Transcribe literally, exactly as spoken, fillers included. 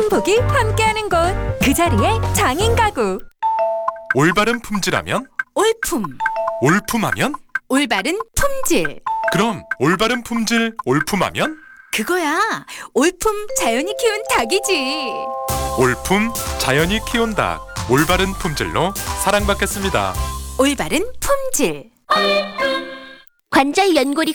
모든 복이 함께하는 곳, 그 자리에 장인 가구. 올바른 품질하면? 올품, 올품하면? 올바른 품질. 그럼 올바른 품질 올품하면? 그거야, 올품 자연이 키운 닭이지. 올품 자연이 키운 닭, 올바른 품질로 사랑받겠습니다. 올바른 품질. 관절 연골이